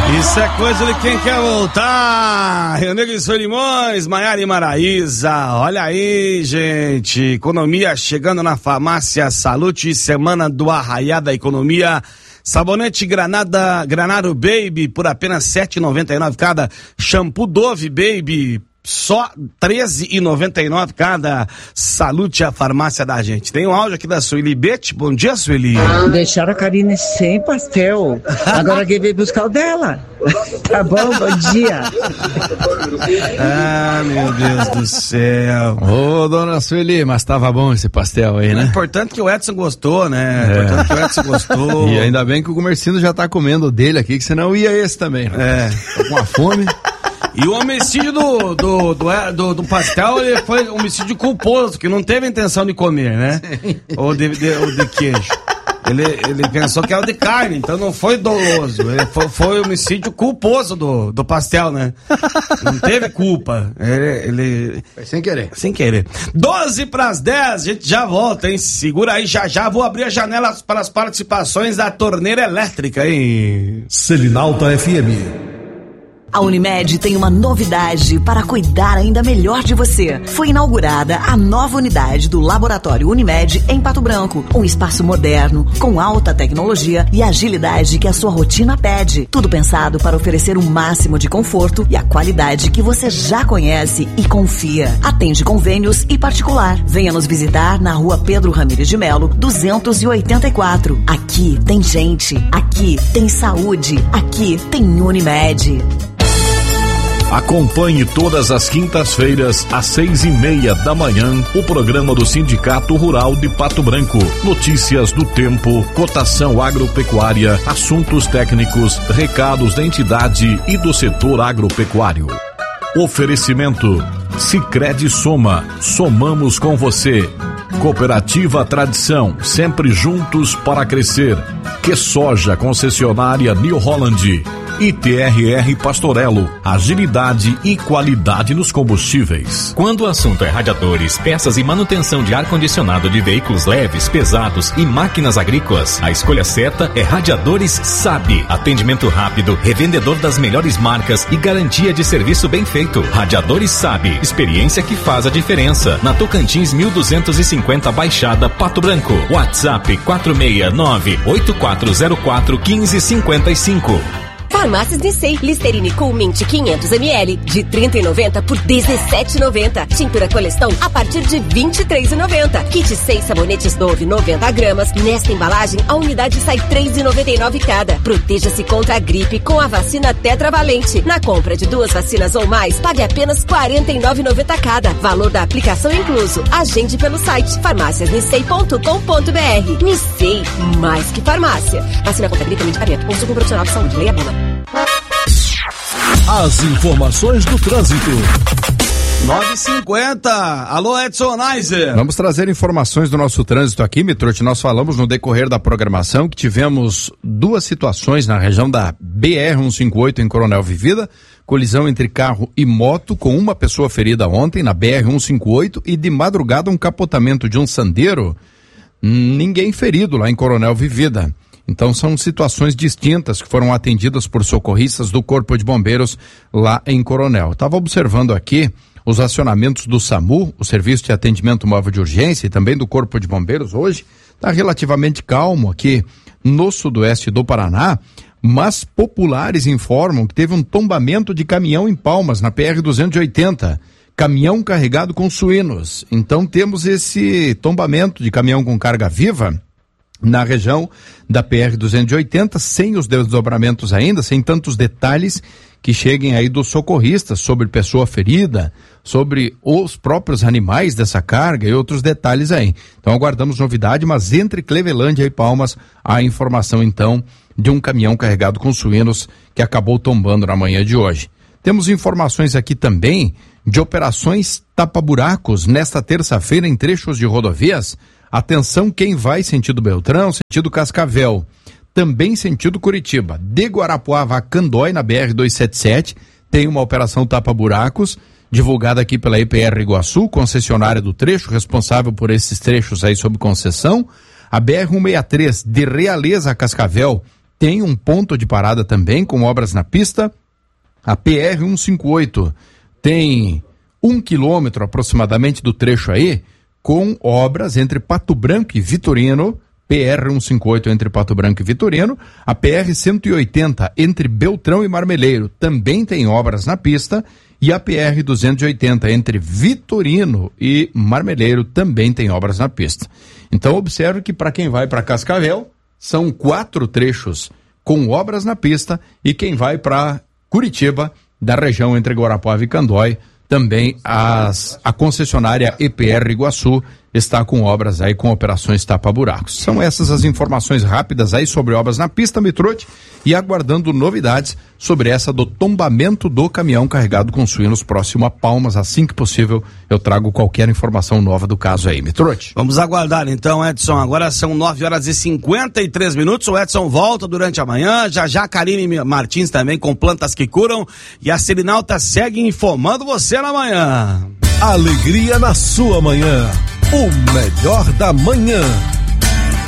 Isso é coisa de quem quer voltar. Rio Negro e Solimões, Maiara e Maraísa. Olha aí, gente. Economia chegando na farmácia Salute, semana do Arraiá da Economia. Sabonete Granado Baby por apenas R$ 7,99 cada. Shampoo Dove Baby só R$ 13,99 cada. Salute a farmácia da gente. Tem um áudio aqui da Sueli Bete. Bom dia, Sueli. Deixaram a Karine sem pastel. Agora quem veio buscar o dela. Tá bom, bom dia. Ah, meu Deus do céu. Ô, dona Sueli, mas tava bom esse pastel aí, né? É importante que o Edson gostou, né? É importante que o Edson gostou. E ainda bem que o Comercindo já tá comendo dele aqui, que senão ia esse também, né? Tô com uma fome. E o homicídio do pastel, ele foi um homicídio culposo, que não teve a intenção de comer, né? Ou de queijo. Ele pensou que era de carne, então não foi doloso. Foi homicídio culposo do pastel, né? Não teve culpa. Foi sem querer. Sem querer. 11:10, a gente já volta, hein? Segura aí, já vou abrir a janela para as participações da torneira elétrica, hein? Selinalta FM. A Unimed tem uma novidade para cuidar ainda melhor de você. Foi inaugurada a nova unidade do Laboratório Unimed em Pato Branco. Um espaço moderno, com alta tecnologia e agilidade que a sua rotina pede. Tudo pensado para oferecer o máximo de conforto e a qualidade que você já conhece e confia. Atende convênios e particular. Venha nos visitar na Rua Pedro Ramires de Melo, 284. Aqui tem gente, aqui tem saúde, aqui tem Unimed. Acompanhe todas as quintas-feiras, às 6:30 da manhã, o programa do Sindicato Rural de Pato Branco. Notícias do tempo, cotação agropecuária, assuntos técnicos, recados da entidade e do setor agropecuário. Oferecimento: Sicredi Soma, somamos com você. Cooperativa Tradição, sempre juntos para crescer. Que Soja, concessionária New Holland. ITRR Pastorello, agilidade e qualidade nos combustíveis. Quando o assunto é radiadores, peças e manutenção de ar-condicionado de veículos leves, pesados e máquinas agrícolas, a escolha certa é Radiadores SAB. Atendimento rápido, revendedor das melhores marcas e garantia de serviço bem feito. Radiadores SAB, experiência que faz a diferença. Na Tocantins 1250 Baixada, Pato Branco. WhatsApp 469-8404-1555. Farmácias Nissei, Listerine Cool Mint 500ml de R$ 30,90 por R$ 17,90. Tintura Colestão a partir de R$ 23,90. Kit 6 sabonetes Dove 90 gramas. Nesta embalagem, a unidade sai R$ 3,99 cada. Proteja-se contra a gripe com a vacina Tetravalente. Na compra de 2 vacinas ou mais, pague apenas R$ 49,90 cada. Valor da aplicação incluso. Agende pelo site farmáciasnissei.com.br. Nissei, mais que farmácia. Vacina contra a gripe e medicamento. Uso com profissional de saúde. Leia a bula. As informações do trânsito. 9h50. Alô, Edson Neiser. Vamos trazer informações do nosso trânsito aqui, Mitrotti. Nós falamos no decorrer da programação que tivemos 2 situações na região da BR-158 em Coronel Vivida. Colisão entre carro e moto, com uma pessoa ferida ontem na BR-158 e de madrugada um capotamento de um Sandero. Ninguém ferido lá em Coronel Vivida. Então são situações distintas que foram atendidas por socorristas do Corpo de Bombeiros lá em Coronel. Estava observando aqui os acionamentos do SAMU, o Serviço de Atendimento Móvel de Urgência, e também do Corpo de Bombeiros hoje. Está relativamente calmo aqui no sudoeste do Paraná, mas populares informam que teve um tombamento de caminhão em Palmas, na PR-280. Caminhão carregado com suínos. Então temos esse tombamento de caminhão com carga viva na região da PR-280, sem os desdobramentos ainda, sem tantos detalhes que cheguem aí dos socorristas sobre pessoa ferida, sobre os próprios animais dessa carga e outros detalhes aí. Então aguardamos novidade, mas entre Clevelândia e Palmas, a informação então de um caminhão carregado com suínos que acabou tombando na manhã de hoje. Temos informações aqui também de operações tapa-buracos nesta terça-feira em trechos de rodovias. Atenção quem vai sentido Beltrão, sentido Cascavel, também sentido Curitiba. De Guarapuava a Candói, na BR-277, tem uma operação tapa-buracos, divulgada aqui pela EPR Iguaçu, concessionária do trecho, responsável por esses trechos aí sob concessão. A BR-163, de Realeza a Cascavel, tem um ponto de parada também com obras na pista. A PR-158 tem 1 quilômetro aproximadamente do trecho aí, com obras entre Pato Branco e Vitorino. PR-158 entre Pato Branco e Vitorino. A PR-180 entre Beltrão e Marmeleiro também tem obras na pista. E a PR-280 entre Vitorino e Marmeleiro também tem obras na pista. Então observe que para quem vai para Cascavel, são 4 trechos com obras na pista, e quem vai para Curitiba, da região entre Guarapuava e Candói, também a concessionária EPR Iguaçu está com obras aí, com operações tapa-buracos. São essas as informações rápidas aí sobre obras na pista, Mitrote, e aguardando novidades sobre essa do tombamento do caminhão carregado com suínos próximo a Palmas. Assim que possível, eu trago qualquer informação nova do caso aí, Mitrote. Vamos aguardar então, Edson. Agora são 9h53. O Edson volta durante a manhã. Já Karine Martins também com Plantas que Curam. E a Selinalta segue informando você na manhã. Alegria na sua manhã. O melhor da manhã.